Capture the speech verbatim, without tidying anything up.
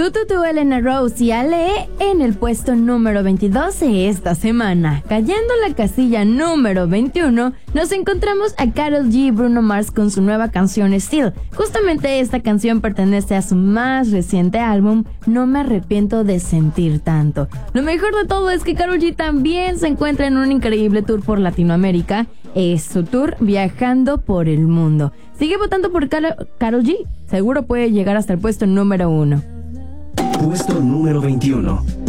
Tututu, Elena Rose y Ale en el puesto número veintidós de esta semana. Cayendo la casilla número veintiuno, nos encontramos a Karol G y Bruno Mars con su nueva canción Still. Justamente esta canción pertenece a su más reciente álbum, No me arrepiento de sentir tanto. Lo mejor de todo es que Karol G también se encuentra en un increíble tour por Latinoamérica. Es su tour viajando por el mundo. Sigue votando por Karol G. Seguro puede llegar hasta el puesto número uno. Puesto número veintiuno.